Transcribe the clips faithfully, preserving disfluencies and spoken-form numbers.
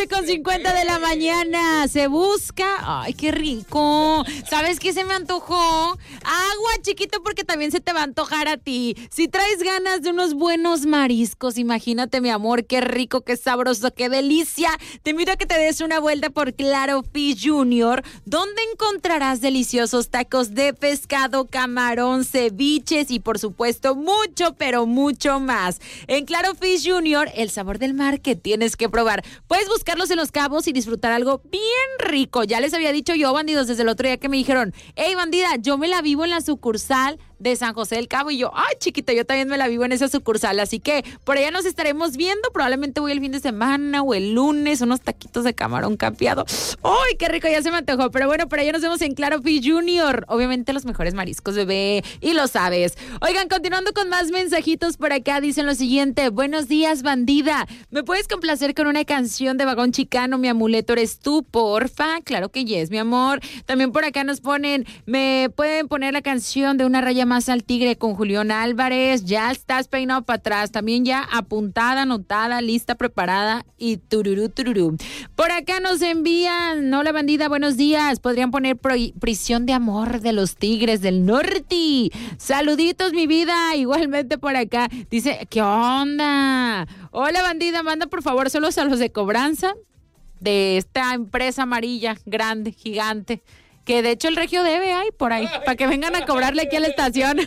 nueve con cincuenta de la mañana. Se busca. Ay, qué rico. ¿Sabes qué se me antojó? Agua, chiquito, porque también se te va a antojar a ti. Si traes ganas de unos buenos mariscos, imagínate, mi amor, qué rico, qué sabroso, qué delicia. Te invito a que te des una vuelta por Claro Fish Junior, donde encontrarás deliciosos tacos de pescado, camarón, ceviches y, por supuesto, mucho, pero mucho más. En Claro Fish Junior, el sabor del mar que tienes que probar. Puedes buscarlos en Los Cabos y disfrutar algo bien rico. Ya les había dicho yo, bandidos, desde el otro día que me dijeron, hey, bandida, yo me la vivo en la sucursal de San José del Cabo, y yo, ay, chiquita, yo también me la vivo en esa sucursal, así que por allá nos estaremos viendo. Probablemente voy el fin de semana o el lunes, unos taquitos de camarón capeado. Ay, qué rico, ya se me antojó. Pero bueno, por allá nos vemos en Claro Fish Junior. Obviamente los mejores mariscos, bebé, y lo sabes. Oigan, continuando con más mensajitos por acá, dicen lo siguiente: buenos días, bandida, ¿me puedes complacer con una canción de Vagón Chicano? Mi amuleto eres tú, porfa. Claro que yes, mi amor. También por acá nos ponen, me pueden poner la canción de Una raya más al tigre con Julián Álvarez. Ya estás peinado para atrás, también ya apuntada, anotada, lista, preparada y tururú, tururú. Por acá nos envían, hola, bandida, buenos días, podrían poner pro- Prisión de Amor de los Tigres del Norte. Saluditos, mi vida. Igualmente por acá dice, ¿qué onda? Hola, bandida, manda por favor solos a los de cobranza de esta empresa amarilla, grande, gigante, que de hecho el regio debe, ay, por ahí, para que vengan a cobrarle aquí a la estación.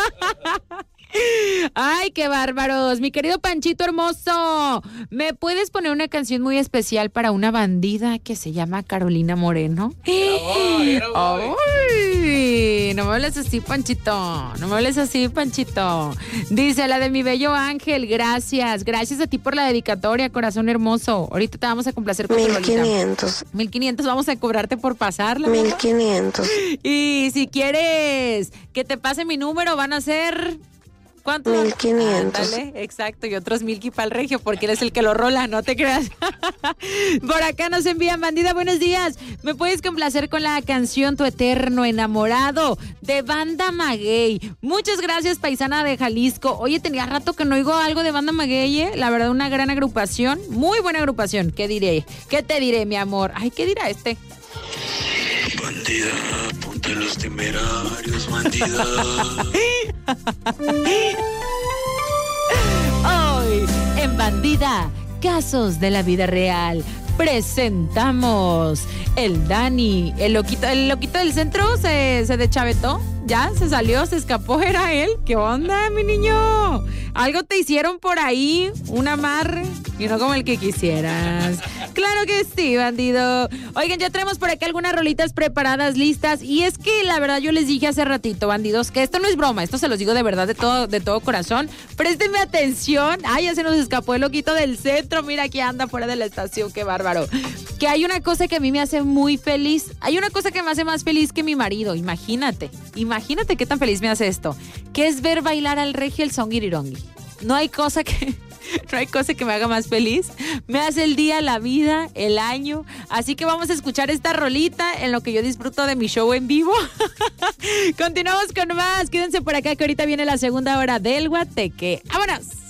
Ay, qué bárbaros. Mi querido Panchito hermoso, ¿me puedes poner una canción muy especial para una bandida que se llama Carolina Moreno? Ay, no me hables así, Panchito. No me hables así, Panchito. Dice, la de Mi Bello Ángel. Gracias. Gracias a ti por la dedicatoria, corazón hermoso. Ahorita te vamos a complacer con tu rolita. mil quinientos. mil quinientos vamos a cobrarte por pasarla. mil quinientos. Y si quieres que te pase mi número, van a ser... ¿cuánto? mil quinientos. Ándale, exacto, y otros mil para el regio, porque eres el que lo rola, no te creas. Por acá nos envían, bandida, buenos días. ¿Me puedes complacer con la canción Tu Eterno Enamorado de Banda Maguey? Muchas gracias, paisana de Jalisco. Oye, tenía rato que no oigo algo de Banda Maguey, ¿eh? La verdad, una gran agrupación, muy buena agrupación. ¿Qué diré? ¿Qué te diré, mi amor? Ay, ¿qué dirá este? Bandida, ponte los temerarios, bandida. Hoy, en Bandida, casos de la vida real, presentamos el Dani, el loquito, el loquito del centro se, se deschavetó, ya se salió, se escapó, era él. ¿Qué onda, mi niño? Algo te hicieron por ahí, un amarre, y no como el que quisieras. Claro que sí, bandido. Oigan, ya tenemos por acá algunas rolitas preparadas, listas, y es que la verdad yo les dije hace ratito, bandidos, que esto no es broma, esto se los digo de verdad, de todo, de todo corazón. Préstenme atención. Ay, ya se nos escapó el loquito del centro, mira, aquí anda fuera de la estación, qué bárbaro. Que hay una cosa que a mí me hace muy feliz, hay una cosa que me hace más feliz que mi marido, imagínate, imagínate qué tan feliz me hace esto, que es ver bailar al regio el songuirirongi. No hay cosa que... No hay cosa que me haga más feliz. Me hace el día, la vida, el año. Así que vamos a escuchar esta rolita en lo que yo disfruto de mi show en vivo. Continuamos con más. Quédense por acá que ahorita viene la segunda hora del Guateque. ¡Vámonos!